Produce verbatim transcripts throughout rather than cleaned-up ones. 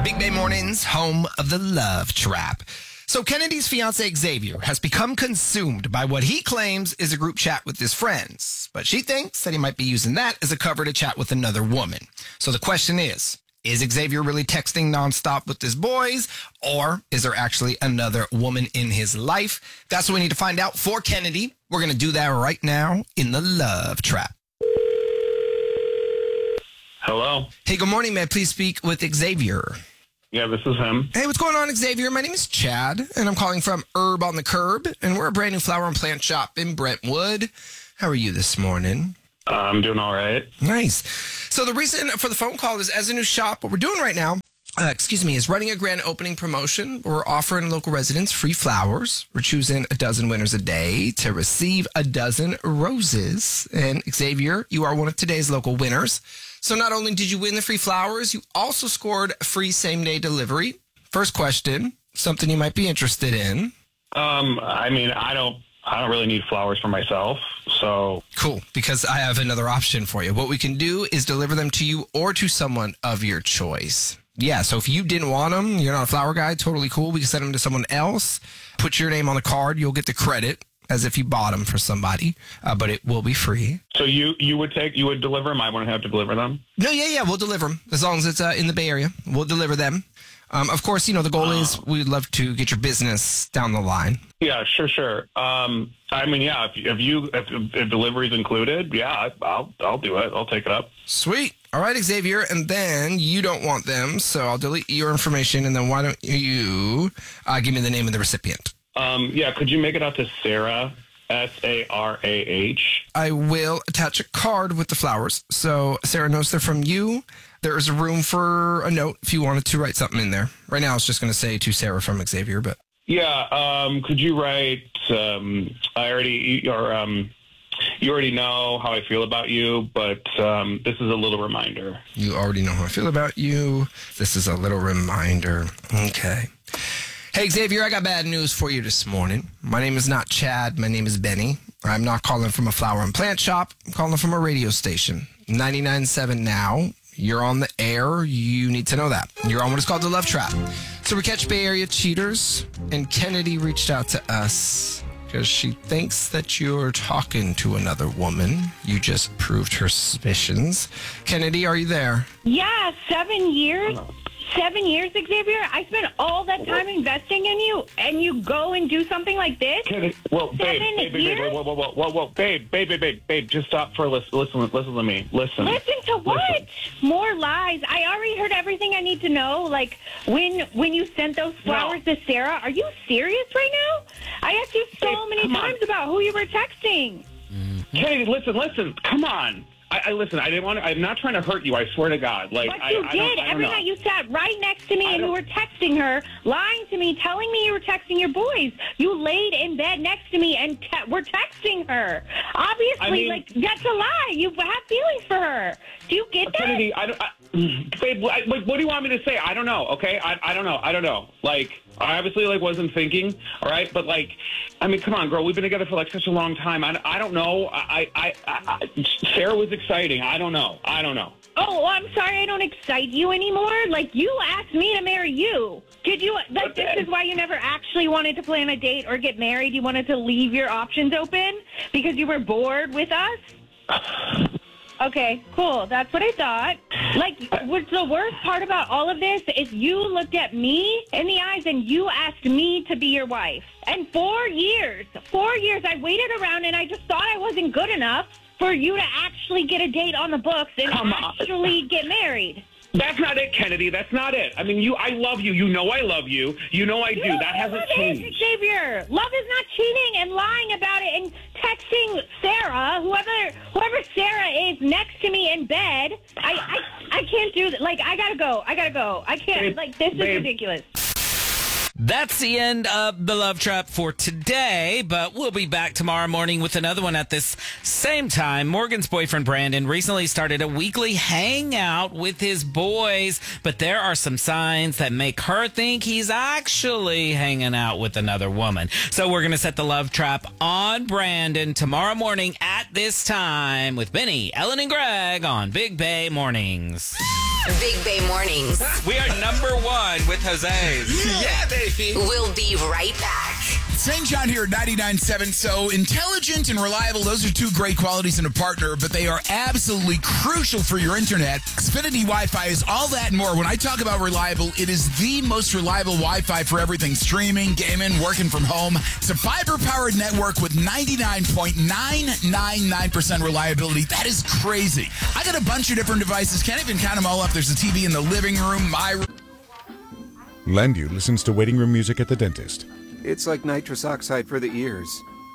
Big Bay Mornings, home of the Love Trap. So Kennedy's fiance Xavier has become consumed by what he claims is a group chat with his friends, but she thinks that he might be using that as a cover to chat with another woman. So the question is, is Xavier really texting nonstop with his boys, or is there actually another woman in his life? That's what we need to find out for Kennedy. We're going to do that right now in the Love Trap. Hello. Hey, good morning. May I please speak with Xavier? Yeah, this is him. Hey, what's going on, Xavier? My name is Chad, and I'm calling from Herb on the Curb, and we're a brand new flower and plant shop in Brentwood. How are you this morning? Uh, I'm doing all right. Nice. So the reason for the phone call is, as a new shop, what we're doing right now, uh, excuse me, is running a grand opening promotion. We're offering local residents free flowers. We're choosing a dozen winners a day to receive a dozen roses. And Xavier, you are one of today's local winners. So not only did you win the free flowers, you also scored free same-day delivery. First question, something you might be interested in. Um, I mean, I don't, I don't really need flowers for myself, so. Cool, because I have another option for you. What we can do is deliver them to you or to someone of your choice. Yeah, so if you didn't want them, you're not a flower guy, totally cool. We can send them to someone else. Put your name on the card. You'll get the credit as if you bought them for somebody, uh, but it will be free. So you, you would take, you would deliver them? I wouldn't have to deliver them? No, yeah, yeah, we'll deliver them. As long as it's uh, in the Bay Area, we'll deliver them. Um, of course, you know, the goal uh, is we'd love to get your business down the line. Yeah, sure, sure. Um, I mean, yeah, if, if you, if, if delivery's included, yeah, I'll, I'll do it. I'll take it up. Sweet. All right, Xavier, and then you don't want them, so I'll delete your information, and then why don't you uh, give me the name of the recipient? Um, yeah, could you make it out to Sarah, S A R A H? I will attach a card with the flowers, so Sarah knows they're from you. There is room for a note if you wanted to write something in there. Right now, I was just going to say to Sarah from Xavier, but... Yeah, um, could you write, um, I already, or, um, you already know how I feel about you, but um, this is a little reminder. You already know how I feel about you. This is a little reminder. Okay. Hey, Xavier, I got bad news for you this morning. My name is not Chad. My name is Benny. I'm not calling from a flower and plant shop. I'm calling from a radio station. ninety-nine point seven now. You're on the air. You need to know that. You're on what is called the Love Trap. So we catch Bay Area cheaters, and Kennedy reached out to us because she thinks that you're talking to another woman. You just proved her suspicions. Kennedy, are you there? Yeah, seven years. Seven years, Xavier? I spent all that time investing in you, and you go and do something like this? Kennedy, well, babe, Seven babe, babe, years? babe, whoa, whoa, whoa, whoa, whoa, babe, babe, babe, babe, babe, just stop for a listen, listen, listen to me, listen. Listen to what? Listen. More lies. I already heard everything I need to know. Like, when when you sent those flowers No. to Sarah, are you serious right now? I asked you so Babe, many come on. times about who you were texting. Kennedy, listen, listen, come on. I, I listen. I didn't want. to I'm not trying to hurt you. I swear to God. Like But I, you I did. don't, I don't Every know. night you sat right next to me I and you don't- were texting her, lying to me, telling me you were texting your boys. You laid in bed next to me and te- were texting her. Obviously, I mean- like, that's a lie. You have feelings for her. Do you get that? Kennedy, I don't. I, babe, I, like, what do you want me to say? I don't know. Okay, I, I don't know. I don't know. Like, I obviously like wasn't thinking. All right, but like, I mean, come on, girl. We've been together for like such a long time. I, I don't know. I, I, I, I Sarah was exciting. I don't know. I don't know. Oh, well, I'm sorry I don't excite you anymore. Like, you asked me to marry you. Did you, like, But this then- is why you never actually wanted to plan a date or get married? You wanted to leave your options open because you were bored with us? Okay, cool. That's what I thought. Like, what's the worst part about all of this is you looked at me in the eyes and you asked me to be your wife. And four years, four years, I waited around and I just thought I wasn't good enough for you to actually get a date on the books and Come on. actually get married. That's not it, Kennedy. That's not it. I mean, you. I love you. You know I love you. You know I do. You That know hasn't love is, changed. Xavier. Love is not cheating and lying about it and texting Sarah, whoever whoever Sarah is, next to me in bed. I I, I can't do that. Like, I gotta go. I gotta go. I can't. Babe, like, this is babe. ridiculous. That's the end of the Love Trap for today, but we'll be back tomorrow morning with another one at this same time. Morgan's boyfriend, Brandon, recently started a weekly hangout with his boys, but there are some signs that make her think he's actually hanging out with another woman. So we're going to set the Love Trap on Brandon tomorrow morning at this time with Benny, Ellen, and Greg on Big Bay Mornings. Big Bay Mornings. We are number one with Jose's. Yeah, baby. We'll be right back. Saint John here at ninety-nine point seven. So intelligent and reliable, those are two great qualities in a partner, but they are absolutely crucial for your internet. Xfinity Wi-Fi is all that and more. When I talk about reliable, it is the most reliable Wi-Fi for everything streaming, gaming, working from home. It's a fiber-powered network with ninety-nine point nine nine nine percent reliability. That is crazy. I got a bunch of different devices. Can't even count them all up. There's a T V in the living room, my room. Landview listens to waiting room music at the dentist. It's like nitrous oxide for the ears.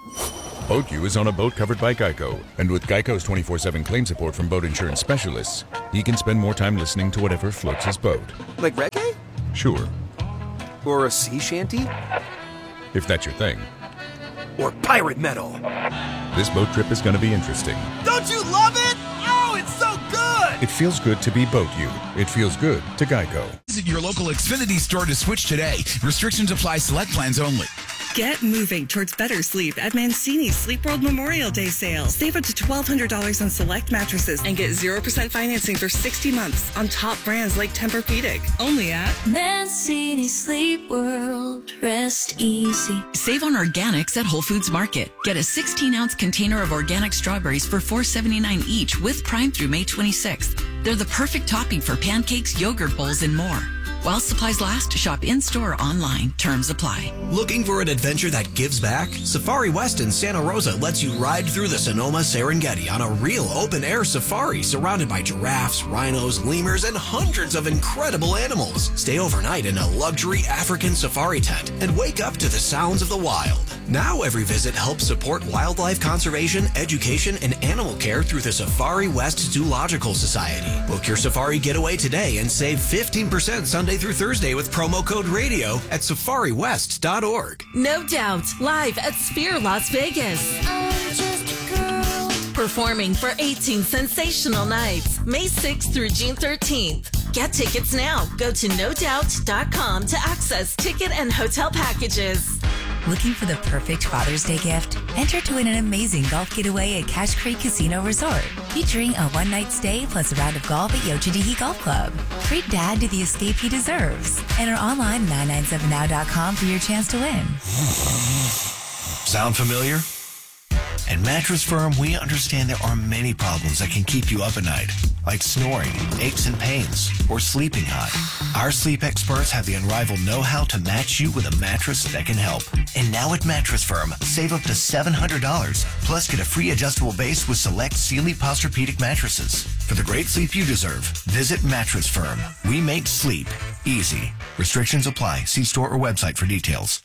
BoatU is on a boat covered by Geico, and with Geico's twenty-four seven claim support from boat insurance specialists, he can spend more time listening to whatever floats his boat. Like reggae? Sure, Or a sea shanty? if that's your thing. Or pirate metal? This boat trip is going to be interesting. Don't you love it? Oh, it's so good! It feels good to be BoatU. It feels good to Geico. Visit your local Xfinity store to switch today. Restrictions apply. Select plans only. Get moving towards better sleep at Mancini's Sleep World Memorial Day sale. Save up to twelve hundred dollars on select mattresses and get zero percent financing for sixty months on top brands like Tempur-Pedic. Only at Mancini Sleep World. Rest easy. Save on organics at Whole Foods Market. Get a sixteen ounce container of organic strawberries for four seventy-nine each with Prime through May twenty-sixth. They're the perfect topping for pancakes, yogurt bowls, and more. While supplies last, shop in-store or online. Terms apply. Looking for an adventure that gives back? Safari West in Santa Rosa lets you ride through the Sonoma Serengeti on a real open-air safari surrounded by giraffes, rhinos, lemurs, and hundreds of incredible animals. Stay overnight in a luxury African safari tent and wake up to the sounds of the wild. Now every visit helps support wildlife conservation, education, and animal care through the Safari West Zoological Society. Book your safari getaway today and save fifteen percent Sunday through Thursday with promo code radio at safari west dot org. No Doubt, live at Sphere Las Vegas. I'm just a girl. Performing for eighteen sensational nights, May sixth through June thirteenth. Get tickets now. Go to no doubt dot com to access ticket and hotel packages. Looking for the perfect Father's Day gift? Enter to win an amazing golf getaway at Cache Creek Casino Resort, featuring a one-night stay plus a round of golf at Yochadihi Golf Club. Treat Dad to the escape he deserves. Enter online nine nine seven now dot com for your chance to win. Sound familiar? At Mattress Firm, we understand there are many problems that can keep you up at night, like snoring, aches and pains, or sleeping hot. Our sleep experts have the unrivaled know-how to match you with a mattress that can help. And now at Mattress Firm, save up to seven hundred dollars, plus get a free adjustable base with select Sealy Posturepedic mattresses. For the great sleep you deserve, visit Mattress Firm. We make sleep easy. Restrictions apply. See store or website for details.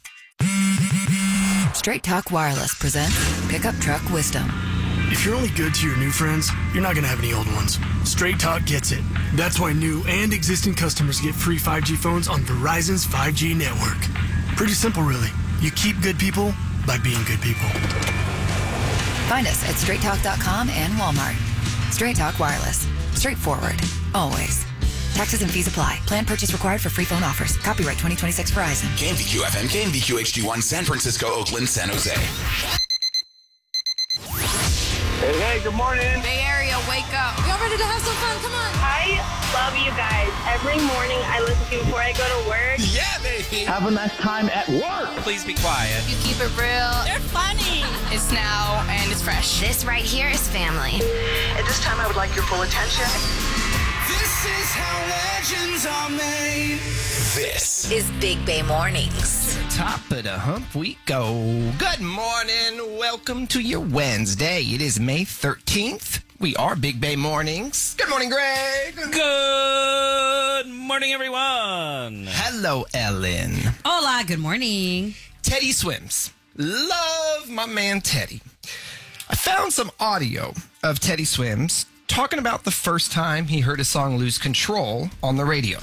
Straight Talk Wireless presents Pickup Truck Wisdom. If you're only good to your new friends, you're not going to have any old ones. Straight Talk gets it. That's why new and existing customers get free five G phones on Verizon's five G network. Pretty simple, really. You keep good people by being good people. Find us at straight talk dot com and Walmart. Straight Talk Wireless. Straightforward. Always. Taxes and fees apply. Plan purchase required for free phone offers. Copyright twenty twenty-six Verizon. K M V Q F M, K M V Q H D one, San Francisco, Oakland, San Jose. Hey, hey, good morning. Bay Area, wake up. Y'all ready to have some fun? Come on. I love you guys. Every morning I listen to you before I go to work. Yeah, baby. Have a nice time at work. Please be quiet. You keep it real. They're funny. It's now and it's fresh. This right here is family. At this time, I would like your full attention. This is how legends are made. This is Big Bay Mornings. Top of the hump we go. Good morning. Welcome to your Wednesday. It is May thirteenth. We are Big Bay Mornings. Good morning, Greg. Good morning, everyone. Hello, Ellen. Hola, good morning. Teddy Swims. Love my man Teddy. I found some audio of Teddy Swims talking about the first time he heard his song Lose Control on the radio.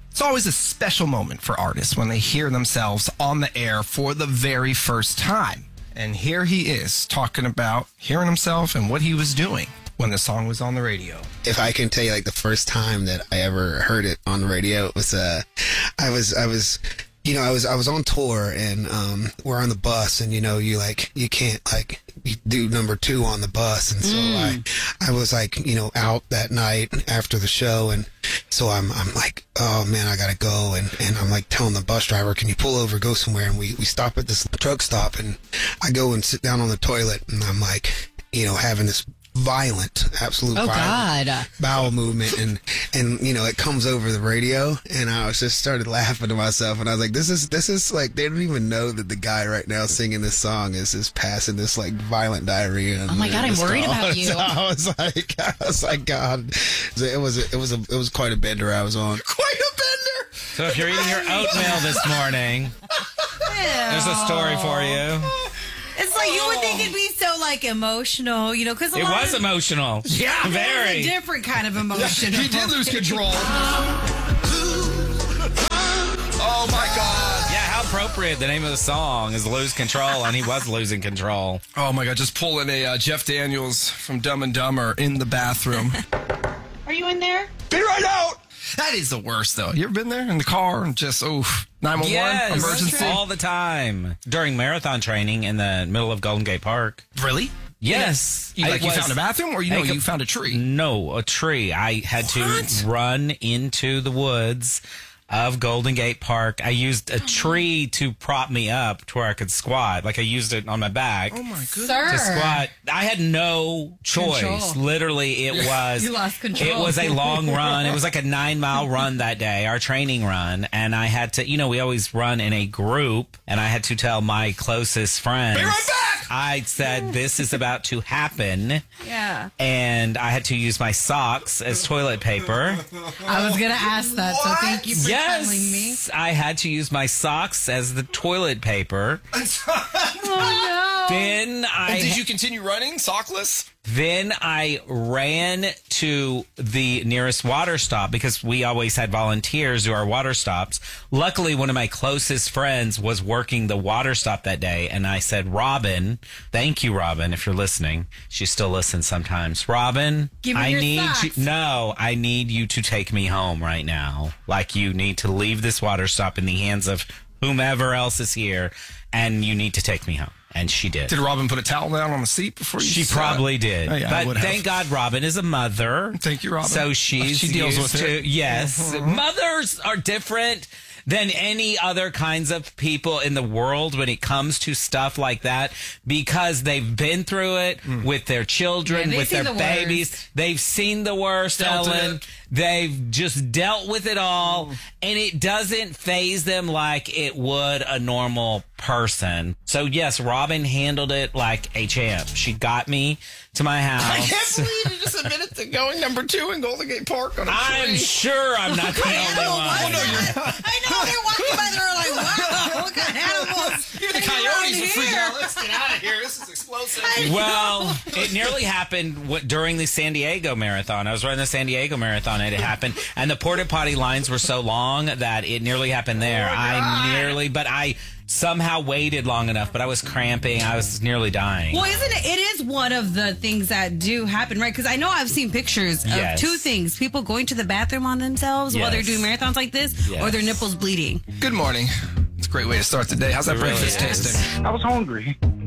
It's always a special moment for artists when they hear themselves on the air for the very first time. And here he is talking about hearing himself and what he was doing when the song was on the radio. If I can tell you, like, the first time that I ever heard it on the radio, it was, uh, I was, I was, you know, I was, I was on tour and, um, we're on the bus and, you know, you like, you can't like you do number two on the bus. And so mm. I, I was like, you know, out that night after the show. And so I'm, I'm like, oh man, I gotta go. And, and I'm like telling the bus driver, can you pull over, go somewhere? And we, we stop at this truck stop and I go and sit down on the toilet and I'm like, you know, having this violent, absolute oh, violent God. bowel movement, and and you know it comes over the radio, and I was just started laughing to myself, and I was like, this is this is like they don't even know that the guy right now singing this song is is passing this like violent diarrhea. Oh my God, I'm worried about you. So I was like, I was like, God, it was it was a, it was quite a bender I was on. Quite a bender. So if you're eating your oatmeal this morning, there's a story for you. It's like you would think it'd be so like emotional, you know, because it was of, emotional. Yeah, very. It was a different kind of emotion. Yeah, he did lose control. Oh my God! Yeah, how appropriate. The name of the song is "Lose Control," and he was losing control. Oh my God! Just pulling a uh, Jeff Daniels from Dumb and Dumber in the bathroom. Are you in there? Be right out. That is the worst, though. You ever been there in the car and just, oof, nine one one, yes, emergency? all the time. During marathon training in the middle of Golden Gate Park. Really? Yes. You, like was, you found a bathroom or you know I, you found a tree? No, a tree. I had what? to run into the woods of Golden Gate Park. I used a tree to prop me up to where I could squat. Like I used it on my back. Oh my goodness. Sir. To squat. I had no choice. Control. Literally, it was. You lost control. It was a long run. It was like a nine mile run that day, our training run. And I had to, you know, we always run in a group. And I had to tell my closest friends. Be right back! I said, this is about to happen. Yeah. And I had to use my socks as toilet paper. I was going to ask that, so thank you for yes, telling me. I had to use my socks as the toilet paper. Oh, no. Then I... And did you continue running, sockless? Then I ran to the nearest water stop because we always had volunteers do our water stops. Luckily, one of my closest friends was working the water stop that day. And I said, Robin, thank you, Robin, if you're listening. She still listens sometimes. Robin, Give me I your need socks. you. No, I need you to take me home right now. Like you need to leave this water stop in the hands of whomever else is here. And you need to take me home. And she did. Did Robin put a towel down on the seat before you She sat? probably did. Oh, yeah, but thank God Robin is a mother. Thank you, Robin. So she's she deals used with to, it. yes. Mm-hmm. Mothers are different than any other kinds of people in the world when it comes to stuff like that because they've been through it mm. with their children, yeah, with their the babies. Worst. They've seen the worst, Dealt Ellen. it. They've just dealt with it all, mm. and it doesn't faze them like it would a normal person. So, yes, Robin handled it like a champ. She got me to my house. I can't believe you just admitted to going number two in Golden Gate Park on a I'm tree. sure I'm not the only one. I know, they're walking by, they're like, wow, what kind of animals? Even the coyotes are freaking out. Let's get out of here. This is explosive. Well, it nearly happened w- during the San Diego Marathon. I was running the San Diego Marathon, and it happened. And the porta potty lines were so long that it nearly happened there. Oh, I nearly, but I somehow waited long enough, but I was cramping. I was nearly dying. Well, isn't it? It is one of the things that do happen, right? Because I know I've seen pictures of Yes. two things: people going to the bathroom on themselves while they're Yes. doing marathons like this, Yes. or their nipples bleeding. Good morning. It's a great way to start the day. How's that It really breakfast is. tasting? I was hungry.